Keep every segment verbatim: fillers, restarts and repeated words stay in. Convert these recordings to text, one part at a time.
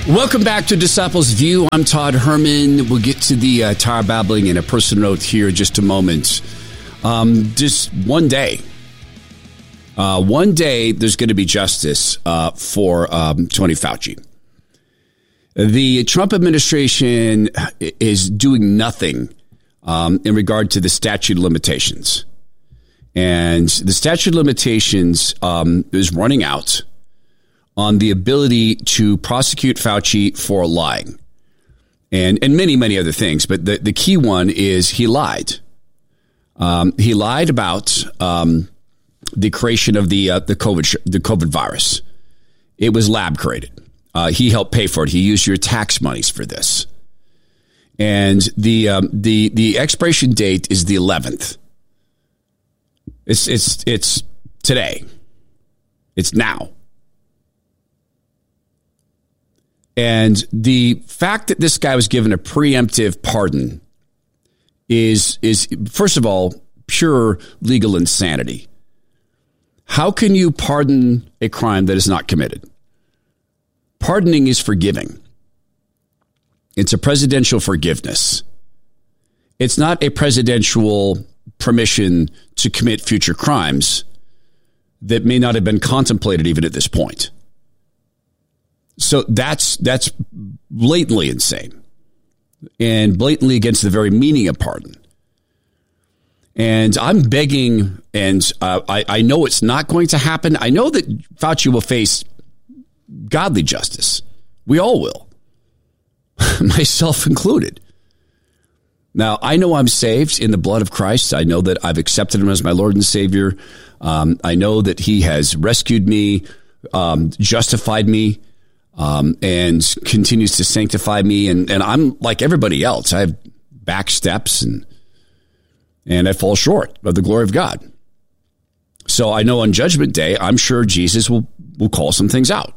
Welcome back to Disciples View. I'm Todd Herman. We'll get to the uh, tire babbling and a personal note here in just a moment. Um, just one day. Uh, one day, there's going to be justice uh, for um, Tony Fauci. The Trump administration is doing nothing um, in regard to the statute of limitations. And the statute of limitations um, is running out on the ability to prosecute Fauci for lying and, and many, many other things. But the, the key one is he lied. Um, he lied about um, the creation of the uh, the COVID the COVID virus. It was lab created. Uh, he helped pay for it. He used your tax monies for this. And the um, the the expiration date is the eleventh. It's it's it's today. It's now. And the fact that this guy was given a preemptive pardon is, is first of all, pure legal insanity. How can you pardon a crime that is not committed? Pardoning is forgiving. It's a presidential forgiveness. It's not a presidential permission to commit future crimes that may not have been contemplated even at this point. So that's that's blatantly insane and blatantly against the very meaning of pardon. And I'm begging, and uh, I, I know it's not going to happen. I know that Fauci will face godly justice. We all will, myself included. Now, I know I'm saved in the blood of Christ. I know that I've accepted him as my Lord and Savior. Um, I know that he has rescued me, um, justified me. Um, and continues to sanctify me. And, and I'm like everybody else. I have back steps and and I fall short of the glory of God. So I know on Judgment Day, I'm sure Jesus will, will call some things out.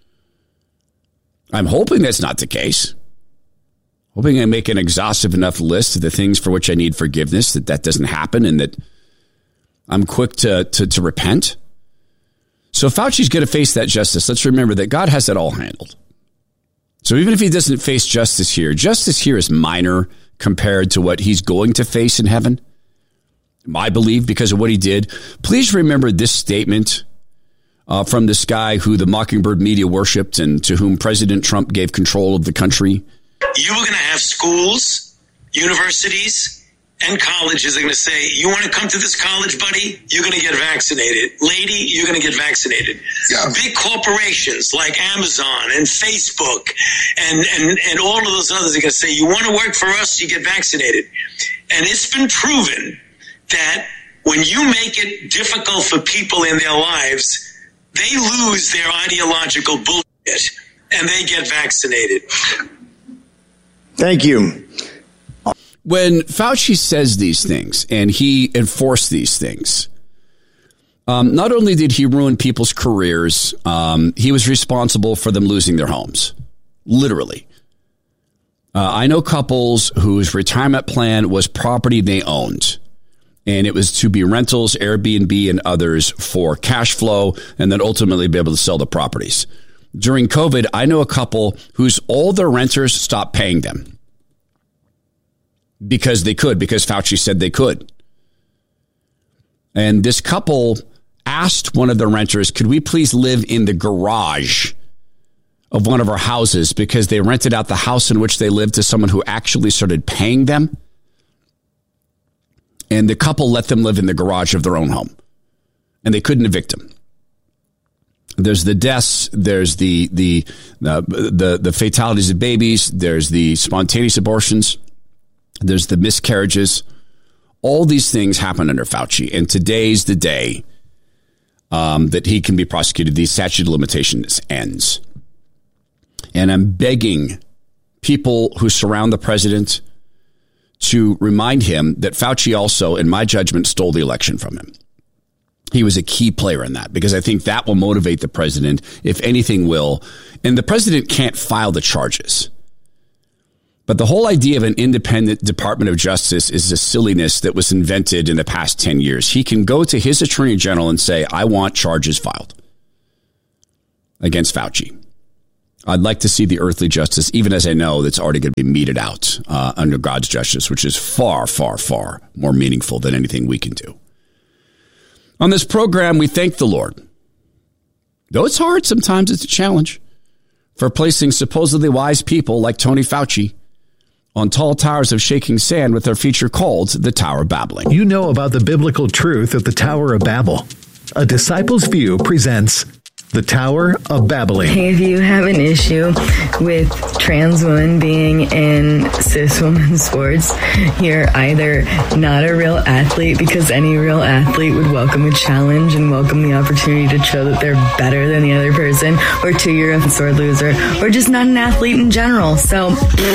I'm hoping that's not the case. Hoping I make an exhaustive enough list of the things for which I need forgiveness, that that doesn't happen and that I'm quick to to, to repent. So Fauci's going to face that justice. Let's remember that God has that all handled. So even if he doesn't face justice here, justice here is minor compared to what he's going to face in heaven. I believe because of what he did. Please remember this statement uh, from this guy who the Mockingbird media worshipped and to whom President Trump gave control of the country. You are going to have schools, universities, and colleges are going to say, you want to come to this college, buddy? You're going to get vaccinated. Lady, you're going to get vaccinated. Yeah. Big corporations like Amazon and Facebook and, and, and all of those others are going to say, you want to work for us, you get vaccinated. And it's been proven that when you make it difficult for people in their lives, they lose their ideological bullshit and they get vaccinated. Thank you. When Fauci says these things and he enforced these things, um, not only did he ruin people's careers, um, he was responsible for them losing their homes, literally. Uh, I know couples whose retirement plan was property they owned, and it was to be rentals, Airbnb, and others for cash flow, and then ultimately be able to sell the properties. During COVID, I know a couple whose all their renters stopped paying them. Because they could, because Fauci said they could. And this couple asked one of the renters, could we please live in the garage of one of our houses? Because they rented out the house in which they lived to someone who actually started paying them. And the couple let them live in the garage of their own home. And they couldn't evict them. There's the deaths, there's the the uh, the the fatalities of babies, there's the spontaneous abortions. There's the miscarriages. All these things happen under Fauci. And today's the day um, that he can be prosecuted. The statute of limitations ends. And I'm begging people who surround the president to remind him that Fauci also, in my judgment, stole the election from him. He was a key player in that because I think that will motivate the president, if anything will. And the president can't file the charges. But the whole idea of an independent Department of Justice is a silliness that was invented in the past ten years. He can go to his attorney general and say, I want charges filed against Fauci. I'd like to see the earthly justice, even as I know that's already going to be meted out uh, under God's justice, which is far, far, far more meaningful than anything we can do. On this program, we thank the Lord. Though it's hard, sometimes it's a challenge, for placing supposedly wise people like Tony Fauci on tall towers of shaking sand with their feature called the Tower of Babbling. You know about the biblical truth of the Tower of Babel. A Disciple's View presents the Tower of Babbling. Hey, if you have an issue with trans women being in cis women's sports, you're either not a real athlete, because any real athlete would welcome a challenge and welcome the opportunity to show that they're better than the other person, or two, you're a sore loser, or just not an athlete in general. So...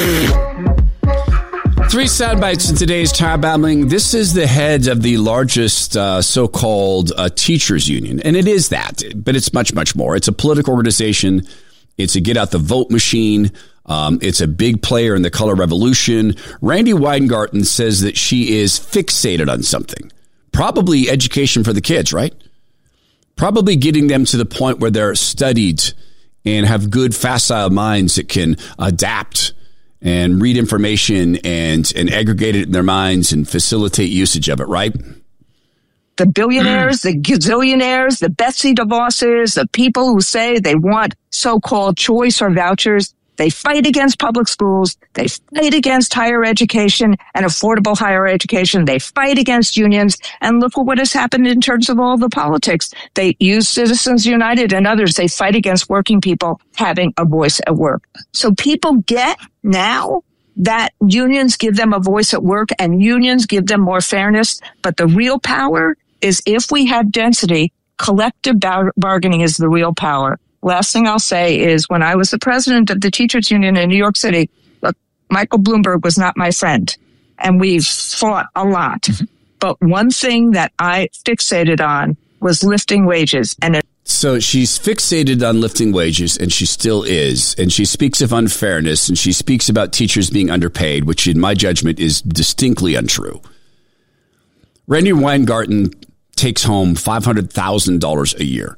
Three sound bites in today's Tower Babbling. This is the head of the largest uh, so-called uh, teachers union. And it is that, but it's much, much more. It's a political organization. It's a get-out-the-vote machine. Um, it's a big player in the color revolution. Randi Weingarten says that she is fixated on something. Probably education for the kids, right? Probably getting them to the point where they're studied and have good, facile minds that can adapt and read information and, and aggregate it in their minds and facilitate usage of it, right? The billionaires, the gazillionaires, the Betsy DeVosses, the people who say they want so-called choice or vouchers, they fight against public schools. They fight against higher education and affordable higher education. They fight against unions. And look at what has happened in terms of all the politics. They use Citizens United and others. They fight against working people having a voice at work. So people get now that unions give them a voice at work and unions give them more fairness. But the real power is if we have density, collective bar- bargaining is the real power. Last thing I'll say is when I was the president of the teachers union in New York City, look, Michael Bloomberg was not my friend, and we fought a lot. Mm-hmm. But one thing that I fixated on was lifting wages. And it- So she's fixated on lifting wages, and she still is. And she speaks of unfairness, and she speaks about teachers being underpaid, which in my judgment is distinctly untrue. Randi Weingarten takes home five hundred thousand dollars a year.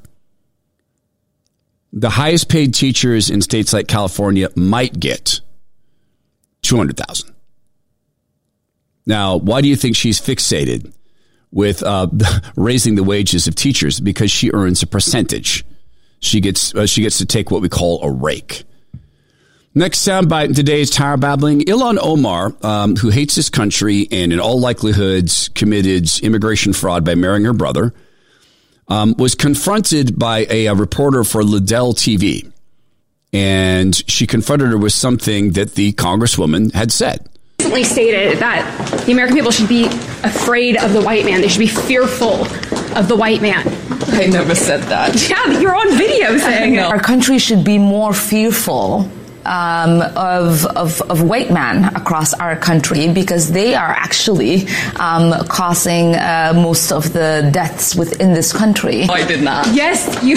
The highest paid teachers in states like California might get two hundred thousand dollars. Now, why do you think she's fixated with uh, raising the wages of teachers? Because she earns a percentage. She gets uh, she gets to take what we call a rake. Next soundbite in today's Tower Babbling. Ilhan Omar, um, who hates this country and in all likelihoods committed immigration fraud by marrying her brother, Um, was confronted by a, a reporter for Liddell T V, and she confronted her with something that the congresswoman had said. Recently stated that the American people should be afraid of the white man. They should be fearful of the white man. I never said that. Yeah, you're on video saying it. Our country should be more fearful Um, of, of of white men across our country, because they are actually um, causing uh, most of the deaths within this country. I did not. Yes, you.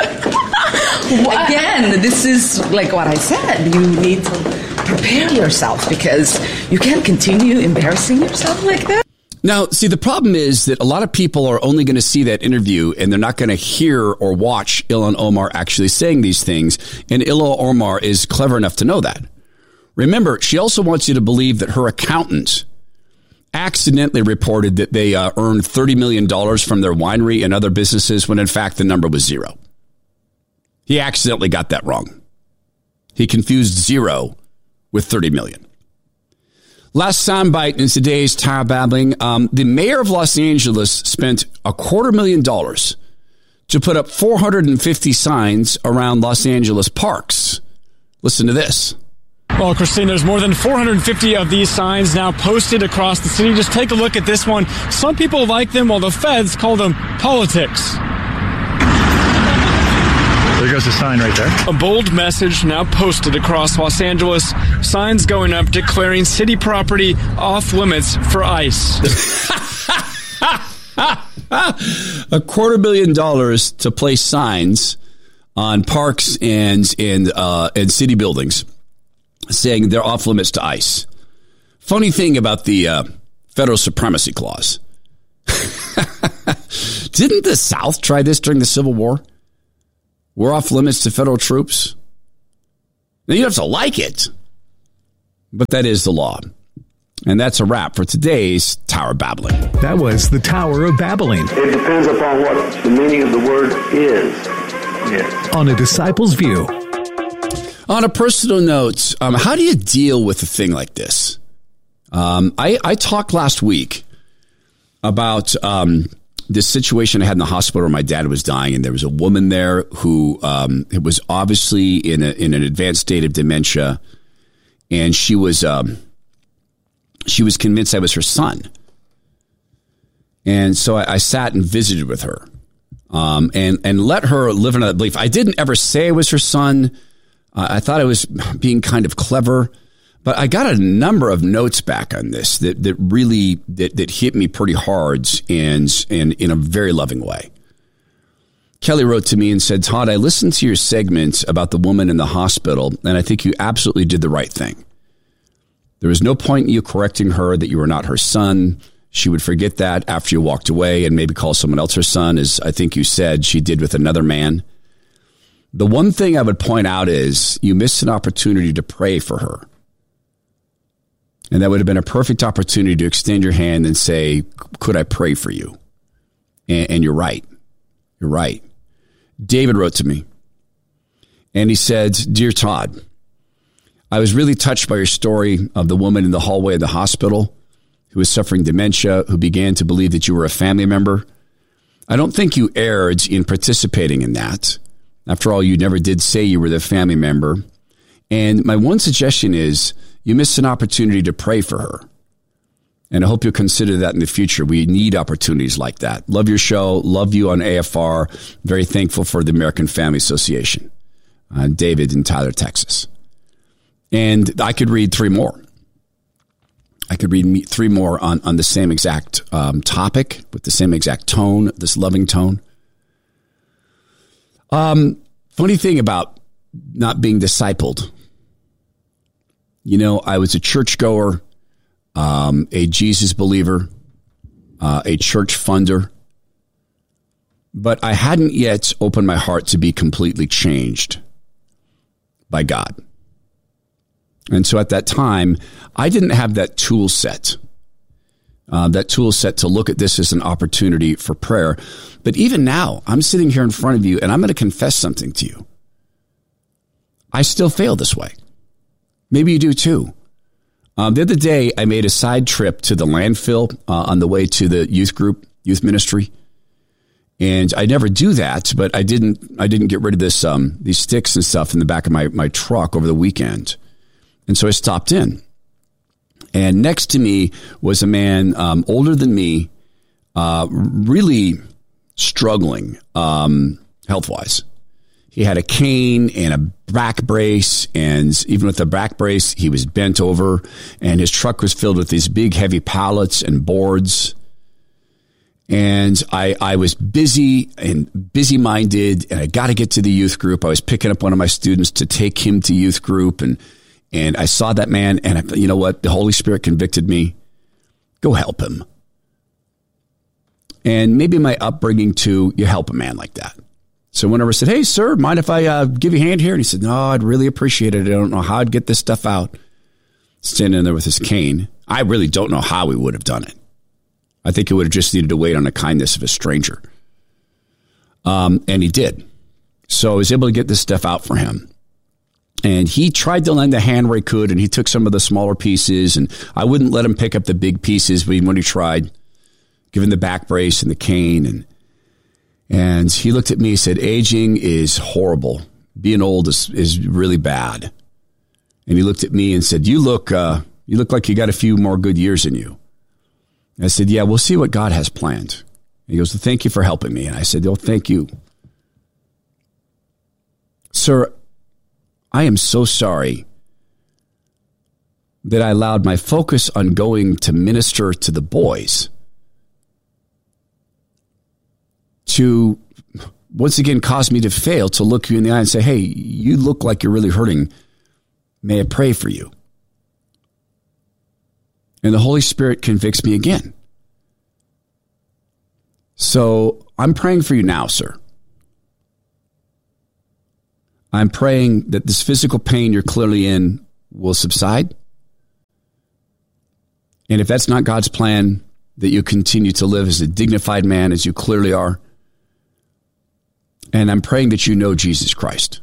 Again, this is like what I said. You need to prepare yourself, because you can't continue embarrassing yourself like that. Now, see, the problem is that a lot of people are only going to see that interview and they're not going to hear or watch Ilhan Omar actually saying these things. And Ilhan Omar is clever enough to know that. Remember, she also wants you to believe that her accountant accidentally reported that they uh, earned thirty million dollars from their winery and other businesses when, in fact, the number was zero. He accidentally got that wrong. He confused zero with thirty million. Last soundbite in today's Tower Babbling. Um, the mayor of Los Angeles spent a quarter million dollars to put up four hundred fifty signs around Los Angeles parks. Listen to this. Well, Christine, there's more than four hundred fifty of these signs now posted across the city. Just take a look at this one. Some people like them, while the feds call them politics. There goes the sign right there. A bold message now posted across Los Angeles. Signs going up declaring city property off limits for ICE. A quarter million dollars to place signs on parks and and uh, and city buildings saying they're off limits to ICE. Funny thing about the uh, federal supremacy clause. Didn't the South try this during the Civil War? We're off limits to federal troops. Now, you don't have to like it, but that is the law. And that's a wrap for today's Tower of Babbling. That was the Tower of Babbling. It depends upon what the meaning of the word is. Yes. On A Disciple's View. On a personal note, um, how do you deal with a thing like this? Um, I, I talked last week about um, this situation I had in the hospital where my dad was dying, and there was a woman there who um, it was obviously in, a, in an advanced state of dementia, and she was um, she was convinced I was her son. And so I, I sat and visited with her um, and, and let her live in that belief. I didn't ever say I was her son. Uh, I thought I was being kind of clever. But I got a number of notes back on this that, that really that, that hit me pretty hard and, and in a very loving way. Kelly wrote to me and said, Todd, I listened to your segment about the woman in the hospital, and I think you absolutely did the right thing. There was no point in you correcting her that you were not her son. She would forget that after you walked away and maybe call someone else her son, as I think you said she did with another man. The one thing I would point out is you missed an opportunity to pray for her. And that would have been a perfect opportunity to extend your hand and say, could I pray for you? And, and you're right. You're right. David wrote to me and he said, Dear Todd, I was really touched by your story of the woman in the hallway of the hospital who was suffering dementia, who began to believe that you were a family member. I don't think you erred in participating in that. After all, you never did say you were the family member. And my one suggestion is you missed an opportunity to pray for her. And I hope you'll consider that in the future. We need opportunities like that. Love your show. Love you on A F R. Very thankful for the American Family Association. Uh, David in Tyler, Texas. And I could read three more. I could read three more on, on the same exact um, topic with the same exact tone, this loving tone. Um, funny thing about not being discipled. You know, I was a churchgoer, um, a Jesus believer, uh, a church funder, but I hadn't yet opened my heart to be completely changed by God. And so at that time, I didn't have that tool set, uh, that tool set to look at this as an opportunity for prayer. But even now, I'm sitting here in front of you and I'm going to confess something to you. I still fail this way. Maybe you do too. Um, the other day, I made a side trip to the landfill uh, on the way to the youth group, youth ministry. And I never do that, but I didn't I didn't get rid of this um, these sticks and stuff in the back of my, my truck over the weekend. And so I stopped in. And next to me was a man um, older than me, uh, really struggling um, health-wise. He had a cane and a back brace, and even with the back brace, he was bent over, and his truck was filled with these big, heavy pallets and boards. And I, I was busy and busy-minded, and I got to get to the youth group. I was picking up one of my students to take him to youth group, and and I saw that man, and I thought, you know what? The Holy Spirit convicted me. Go help him. And maybe my upbringing, too, you help a man like that. So whenever I said, hey, sir, mind if I uh, give you a hand here? And he said, no, I'd really appreciate it. I don't know how I'd get this stuff out. Standing there with his cane. I really don't know how he would have done it. I think he would have just needed to wait on the kindness of a stranger. Um, and he did. So I was able to get this stuff out for him. And he tried to lend a hand where he could, and he took some of the smaller pieces, and I wouldn't let him pick up the big pieces, but when he tried, given the back brace and the cane, and and he looked at me and said, aging is horrible. Being old is, is really bad. And he looked at me and said, you look, uh, you look like you got a few more good years in you. And I said, yeah, we'll see what God has planned. And he goes, well, thank you for helping me. And I said, oh, thank you. Sir, I am so sorry that I allowed my focus on going to minister to the boys to once again cause me to fail to look you in the eye and say, hey, you look like you're really hurting. May I pray for you? And the Holy Spirit convicts me again. So I'm praying for you now, sir. I'm praying that this physical pain you're clearly in will subside. And if that's not God's plan, that you continue to live as a dignified man as you clearly are. And I'm praying that you know Jesus Christ.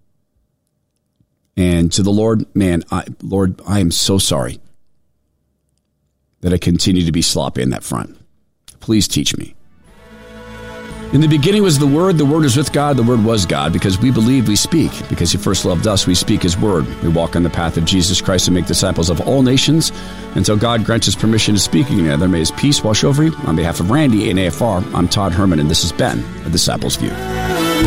And to the Lord, man, I, Lord, I am so sorry that I continue to be sloppy in that front. Please teach me. In the beginning was the Word, the Word was with God, the Word was God. Because we believe, we speak. Because He first loved us, we speak His Word. We walk on the path of Jesus Christ and make disciples of all nations until God grants us permission to speak together. May His peace wash over you. On behalf of Randy and A F R, I'm Todd Herman, and this has been A Disciples View.